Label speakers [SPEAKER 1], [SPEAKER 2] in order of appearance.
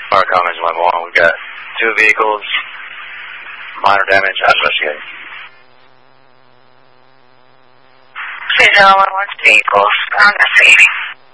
[SPEAKER 1] Fire Cummings 1-1. We've got 2 vehicles, minor damage, investigating.
[SPEAKER 2] 3011 vehicles, investigating.